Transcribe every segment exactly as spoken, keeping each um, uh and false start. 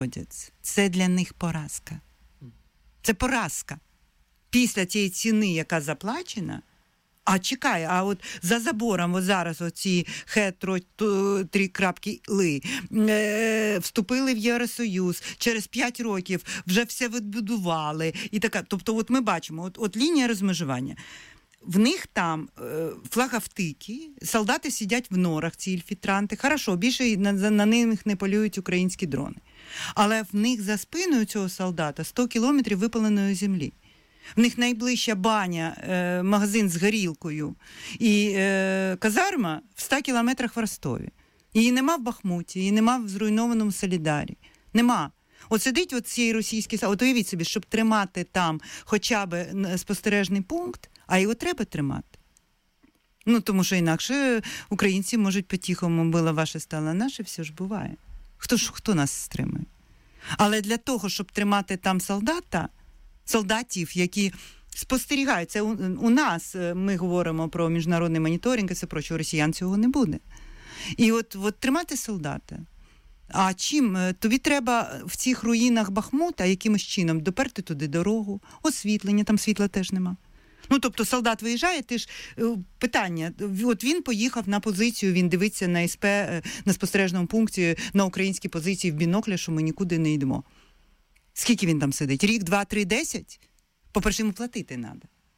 це для них поразка. Це поразка. Після тієї ціни, яка заплачена, а чекай, а от за забором от зараз оці хетро, три крапки ли, е, вступили в Євросоюз, через п'ять років вже все відбудували. І така, тобто от ми бачимо, от, от лінія розмежування. В них там е, флагавтики, солдати сидять в норах, ці інфільтранти. Хорошо, більше на, на них не полюють українські дрони. Але в них за спиною цього солдата сто кілометрів випаленої землі. В них найближча баня, е, магазин з горілкою і е, казарма в ста кілометрах в Ростові. Її нема в Бахмуті, її нема в зруйнованому Солідарі. Нема. От сидить от цієї російські... От уявіть собі, щоб тримати там хоча б спостережний пункт, а його треба тримати. Ну, тому що інакше українці можуть по-тихому, було ваше, стало наше, все ж буває. Хто ж, хто нас стримує? Але для того, щоб тримати там солдата, солдатів, які спостерігають, це у, у нас, ми говоримо про міжнародний моніторинг і все проче, у росіян цього не буде. І от, от тримати солдата. А чим? Тобі треба в цих руїнах Бахмута якимось чином доперти туди дорогу, освітлення, там світла теж нема. Ну, тобто солдат виїжджає, ти ж, питання, от він поїхав на позицію, він дивиться на ес пе, на спостережному пункті, на українській позиції в бінокля, що ми нікуди не йдемо. Скільки він там сидить? Рік, два, три, десять? По-перше, йому платити треба.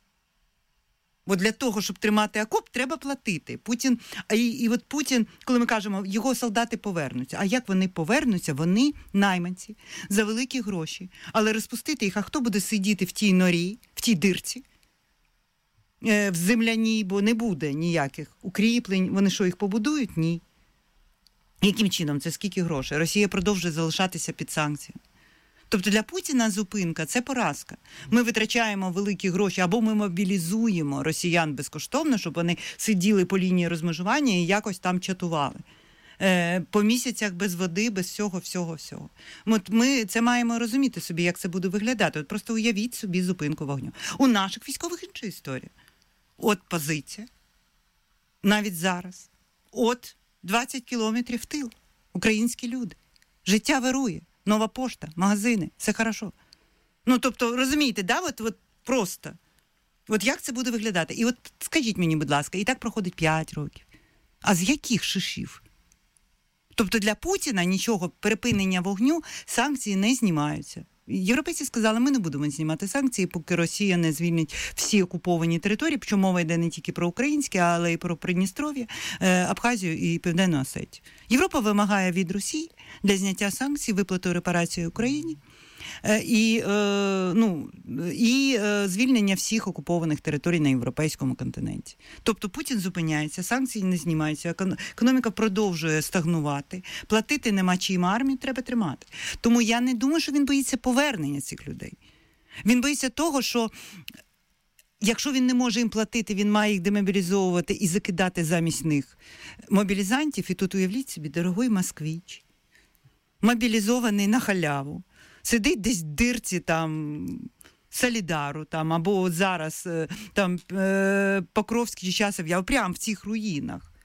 Бо для того, щоб тримати окоп, треба платити. Путін, і, і от Путін, коли ми кажемо, його солдати повернуться. А як вони повернуться? Вони найманці, за великі гроші. Але розпустити їх, а хто буде сидіти в тій норі, в тій дирці? В земляній, бо не буде ніяких укріплень. Вони що, їх побудують? Ні. Яким чином? Це скільки грошей? Росія продовжує залишатися під санкціями. Тобто для Путіна зупинка – це поразка. Ми витрачаємо великі гроші, або ми мобілізуємо росіян безкоштовно, щоб вони сиділи по лінії розмежування і якось там чатували. Е, по місяцях без води, без всього, всього, всього. От ми це маємо розуміти собі, як це буде виглядати. От просто уявіть собі зупинку вогню. У наших військових інша історія. От позиція, навіть зараз, от двадцять кілометрів в тил. Українські люди. Життя вирує. Нова пошта, магазини, все хорошо. Ну, тобто, розумієте, да, от, от просто. От як це буде виглядати? І от скажіть мені, будь ласка, і так проходить п'ять років. А з яких шишів? Тобто для Путіна нічого, припинення вогню, санкції не знімаються. Європейці сказали, ми не будемо знімати санкції, поки Росія не звільнить всі окуповані території, причому мова йде не тільки про українське, але й про Придністров'я, Абхазію і Південну Осетію. Європа вимагає від Росії для зняття санкцій, виплату репарації Україні і, ну, і звільнення всіх окупованих територій на європейському континенті. Тобто Путін зупиняється, санкції не знімаються, економіка продовжує стагнувати, платити нема чим, армію треба тримати. Тому я не думаю, що він боїться повернення цих людей. Він боїться того, що якщо він не може їм платити, він має їх демобілізовувати і закидати замість них мобілізантів. І тут уявіть собі, дорогой москвич, мобілізований на халяву, сидить десь в дирці там Солідару, там, або от зараз там Покровський чи Часов Яр, прямо в цих руїнах.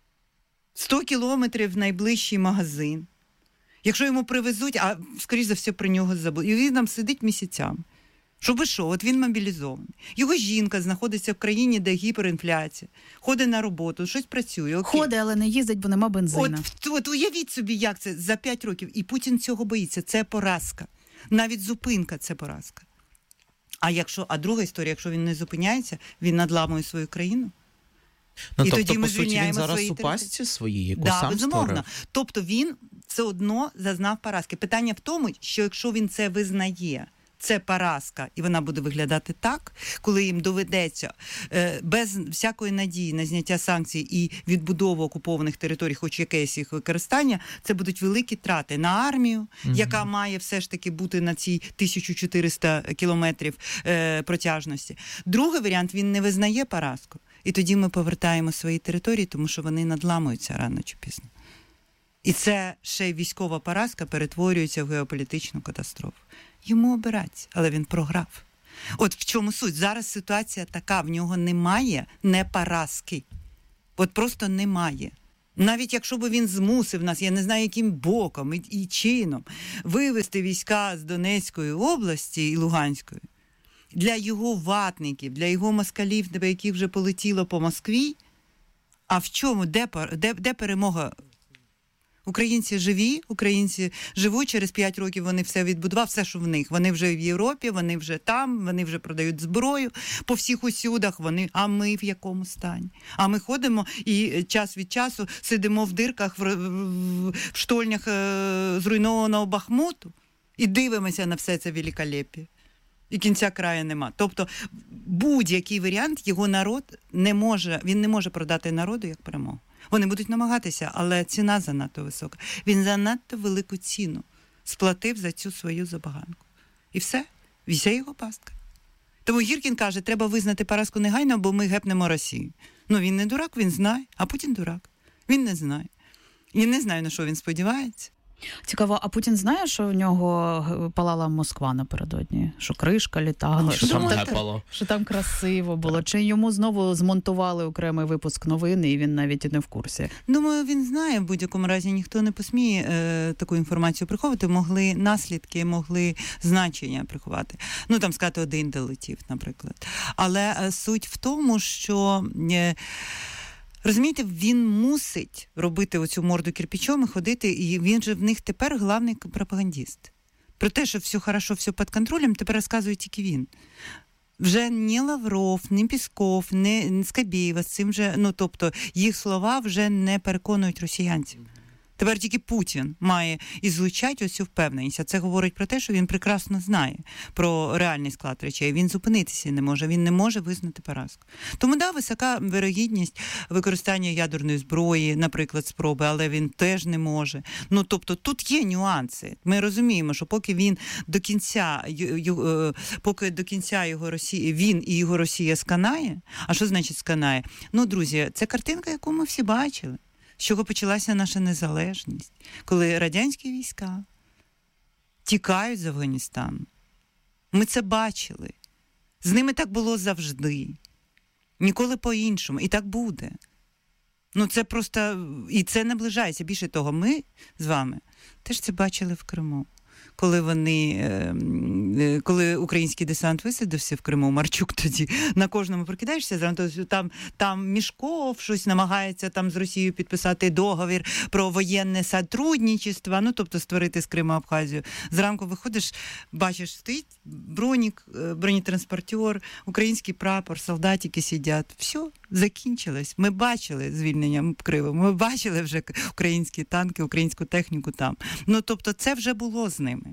сто кілометрів в найближчий магазин. Якщо йому привезуть, а скоріш за все про нього забудуть. І він там сидить місяцями. Щоби що? От він мобілізований. Його жінка знаходиться в країні, де гіперінфляція. Ходить на роботу, щось працює. Окей. Ходить, але не їздить, бо нема бензину. От, от уявіть собі, як це за п'ять років. І Путін цього боїться. Це поразка. Навіть зупинка – це поразка. А, якщо, а друга історія, якщо він не зупиняється, він надламує свою країну. Ну, і тобто, тоді ми по суті, він зараз свої у пастці своїй, яку да, сам безумовно. створив? Тобто він все одно зазнав поразки. Питання в тому, що якщо він це визнає, це поразка, і вона буде виглядати так, коли їм доведеться е, без всякої надії на зняття санкцій і відбудову окупованих територій, хоч якесь їх використання, це будуть великі трати на армію, угу. яка має все ж таки бути на цій тисяча чотириста кілометрів е, протяжності. Другий варіант, він не визнає поразку. І тоді ми повертаємо свої території, тому що вони надламуються рано чи пізно. І це ще й військова поразка перетворюється в геополітичну катастрофу. Йому обирать, але він програв. От в чому суть. Зараз ситуація така, в нього немає не поразки. От просто немає. Навіть якщо б він змусив нас, я не знаю, яким боком і, і чином, вивести війська з Донецької області і Луганської, для його ватників, для його москалів, яких вже полетіло по Москві, а в чому, де, де, де перемога? Українці живі, українці живуть, через п'ять років вони все відбудували, все, що в них. Вони вже в Європі, вони вже там, вони вже продають зброю по всіх усюдах, вони, а ми в якому стані? А ми ходимо і час від часу сидимо в дирках, в, в, в штольнях е, зруйнованого Бахмуту і дивимося на все це великолепіє. І кінця краю нема. Тобто будь-який варіант його народ не може, він не може продати народу як перемогу. Вони будуть намагатися, але ціна занадто висока. Він занадто велику ціну сплатив за цю свою забаганку. І все, вся його пастка. Тому Гіркін каже, треба визнати поразку негайно, бо ми гепнемо Росію. Ну, він не дурак, він знає, а Путін дурак. Він не знає. Я не знаю, на що він сподівається. Цікаво, а Путін знає, що в нього палала Москва напередодні? Що кришка літала? Що там там, гепало? що там красиво було? Чи йому знову змонтували окремий випуск новин, і він навіть і не в курсі? Думаю, він знає, в будь-якому разі ніхто не посміє е, таку інформацію приховувати. Могли наслідки, могли значення приховати. Ну, там сказати, один долетів, наприклад. Але е, суть в тому, що... Е, Розумієте, він мусить робити оцю морду кирпичом і ходити, і він же в них тепер главний пропагандист. Про те, що все хорошо, все під контролем, тепер розказує тільки він. Вже ні Лавров, ні Пісков, ні Скабєєва з цим же, ну, тобто, їх слова вже не переконують росіянців. Тепер тільки Путін має ізлучати оцю впевненість. А це говорить про те, що він прекрасно знає про реальний склад речей. Він зупинитися не може, він не може визнати поразку. Тому, да, висока вирогідність використання ядерної зброї, наприклад, спроби, але він теж не може. Ну, тобто, тут є нюанси. Ми розуміємо, що поки він до кінця, поки до кінця його Росії, він і його Росія сканає, а що значить сканає? Ну, друзі, це картинка, яку ми всі бачили. З чого почалася наша незалежність, коли радянські війська тікають з Афганістану. Ми це бачили. З ними так було завжди. Ніколи по-іншому. І так буде. Ну це просто... І це наближається. Більше того, ми з вами теж це бачили в Криму. Коли вони, коли український десант висадився в Криму, Марчук тоді, на кожному прокидаєшся, зранку, там, там Мішков щось намагається там з Росією підписати договір про воєнне сотрудничество, ну, тобто створити з Криму Абхазію. Зранку виходиш, бачиш, стоїть бронік, бронетранспортер, український прапор, солдатики сидять. Все, закінчилось. Ми бачили звільнення Криму, ми бачили вже українські танки, українську техніку там. Ну, тобто це вже було з ними.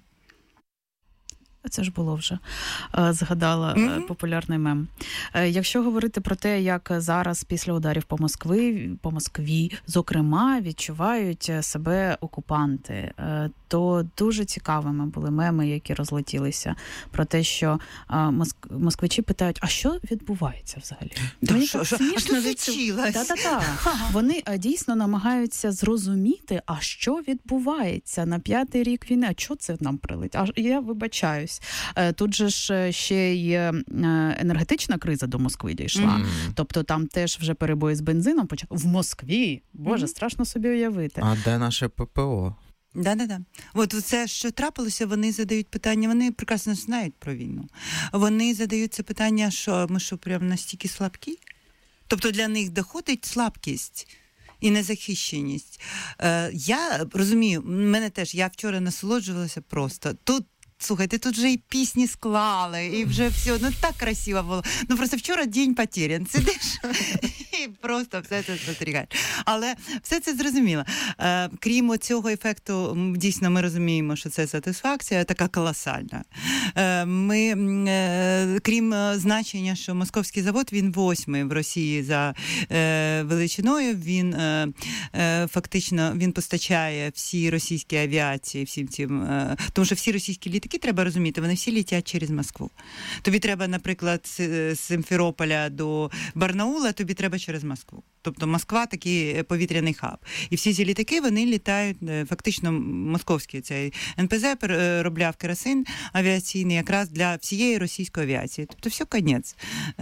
Це ж було вже, згадала mm-hmm. популярний мем. Якщо говорити про те, як зараз після ударів по Москві, по Москві, зокрема, відчувають себе окупанти, то дуже цікавими були меми, які розлетілися про те, що москвичі питають, а що відбувається взагалі? Да, Мені що, так смішно відчувалося. Та-та-та. Вони дійсно намагаються зрозуміти, а що відбувається на п'ятий рік війни, а що це нам прилить? А я вибачаюсь. Тут же ж ще й енергетична криза до Москви дійшла. Mm. Тобто там теж вже перебої з бензином почали. В Москві? Боже, mm. страшно собі уявити. А де наше ППО? Да-да-да. От це, що трапилося, вони задають питання, вони прекрасно знають про війну. Вони задають це питання, що ми що, прям настільки слабкі? Тобто для них доходить слабкість і незахищеність. Е, я розумію, мене теж, я вчора насолоджувалася просто. Тут слухайте, тут вже і пісні склали, і вже все, ну так красиво було. Ну просто вчора день потерян. Сидиш і просто все це спостерігаєш. Але все це зрозуміло. Е, крім цього ефекту, дійсно ми розуміємо, що це сатисфакція така колосальна. Е, ми, е, крім значення, що московський завод, він восьмий в Росії за е, величиною, він е, е, фактично він постачає всі російські авіації, всім цим, е, тому що всі російські літаки, треба розуміти, вони всі летять через Москву. Тобі треба, наприклад, з Симферополя до Барнаула, тобі треба через Москву. Тобто Москва такий повітряний хаб. І всі ці літаки, вони літають, фактично московський цей ен пе зет переробляв керосин авіаційний якраз для всієї російської авіації. Тобто все, конець.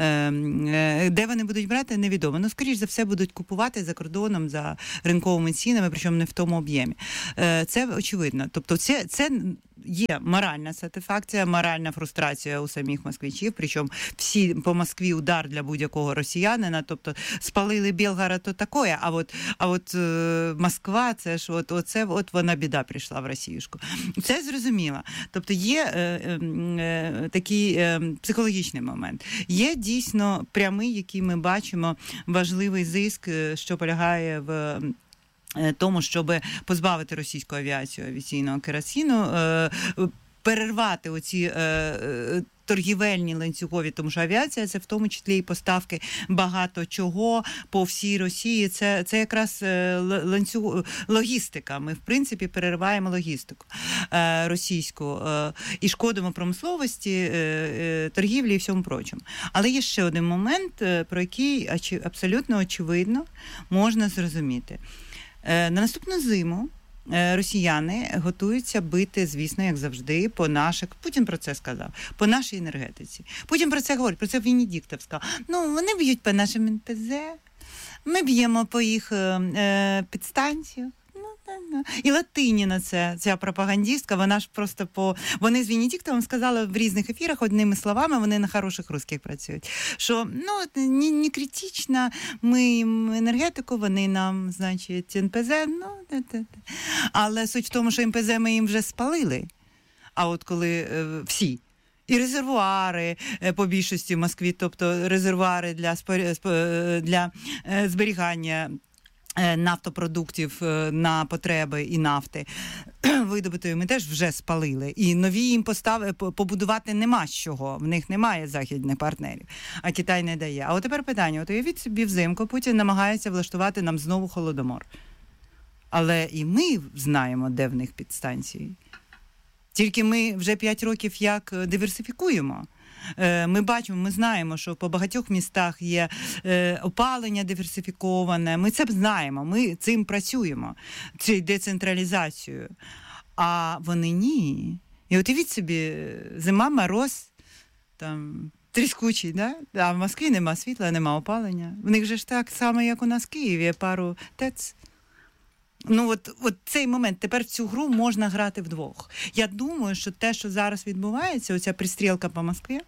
Де вони будуть брати, невідомо. Ну, скоріш за все, будуть купувати за кордоном, за ринковими цінами, причому не в тому об'ємі. Це очевидно. Тобто це, це є моральна сатисфакція, моральна фрустрація у самих москвичів, причому всі по Москві удар для будь-якого росіянина, тобто спалили Білгород, то таке, а от, а от е, Москва, це ж от, оце, от вона біда прийшла в Росіюшку. Це зрозуміло. Тобто є е, е, такий е, психологічний момент. Є дійсно прямий, який ми бачимо, важливий зиск, що полягає в тому, щоб позбавити російську авіацію авіаційного керосину, перервати оці торгівельні ланцюгові, тому що авіація – це в тому числі і поставки багато чого по всій Росії. Це, це якраз ланцюг, логістика. Ми, в принципі, перериваємо логістику російську і шкодимо промисловості, торгівлі і всьому прочому. Але є ще один момент, про який абсолютно очевидно можна зрозуміти. На наступну зиму росіяни готуються бити, звісно, як завжди, по наших, Путін про це сказав, по нашій енергетиці. Путін про це говорить, про це Венедіктов сказав. Ну, вони б'ють по нашим ен пе зет, ми б'ємо по їх е, підстанціях. І Латиніна, це, ця пропагандистка, вона ж просто по... Вони з Венедіктовим сказали в різних ефірах одними словами, вони на хороших русських працюють, що, ну, не, не критично, ми їм енергетику, вони нам, значить, ен пе зет, ну, те-те-те. Але суть в тому, що ен пе зет ми їм вже спалили, а от коли е, всі, і резервуари по більшості в Москві, тобто резервуари для, для зберігання нафтопродуктів на потреби і нафти видобутої ми теж вже спалили. І нові їм постави, побудувати нема з чого. В них немає західних партнерів, а Китай не дає. А от тепер питання. От уявіть собі, взимку Путін намагається влаштувати нам знову Холодомор. Але і ми знаємо, де в них підстанції. Тільки ми вже п'ять років як диверсифікуємо. Ми бачимо, ми знаємо, що по багатьох містах є опалення диверсифіковане. Ми це знаємо, ми цим працюємо, цією децентралізацією. А вони ні. І от уявіть собі, зима, мороз, там, тріскучий, да? А в Москві нема світла, нема опалення. В них же ж так само, як у нас в Києві, пару ТЕЦ. Ну, от, от цей момент, тепер в цю гру можна грати вдвох. Я думаю, що те, що зараз відбувається, оця пристрілка по Москві,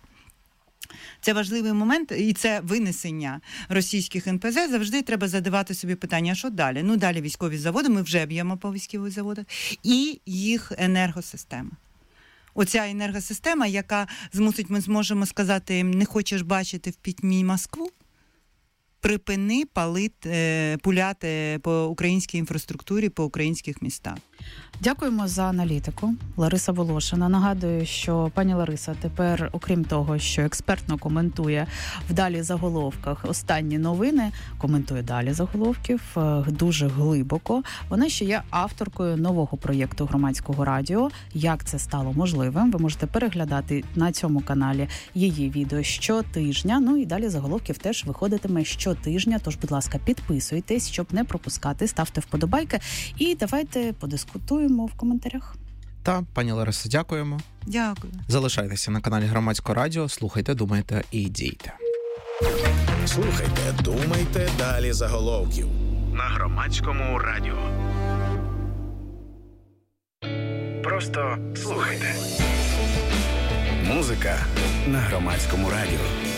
це важливий момент, і це винесення російських ен пе зет. Завжди треба задавати собі питання, що далі? Ну, далі військові заводи, ми вже б'ємо по військових заводах, і їх енергосистема. Оця енергосистема, яка змусить, ми зможемо сказати, не хочеш бачити в пітьмі Москву, припини палити, пуляти по українській інфраструктурі, по українських містах. Дякуємо за аналітику. Лариса Волошина. Нагадую, що пані Лариса тепер, окрім того, що експертно коментує в далі заголовках останні новини, коментує далі заголовків дуже глибоко. Вона ще є авторкою нового проєкту Громадського радіо. Як це стало можливим? Ви можете переглядати на цьому каналі її відео щотижня. Ну і далі заголовків теж виходитиме щотижня. Тож, будь ласка, підписуйтесь, щоб не пропускати, ставте вподобайки і давайте подискутуємо в коментарях. Та, пані Ларисо, дякуємо. Дякую. Залишайтеся на каналі Громадського радіо, слухайте, думайте і дійте. Слухайте, думайте, далі заголовків на Громадському радіо. Просто слухайте. Музика на Громадському радіо.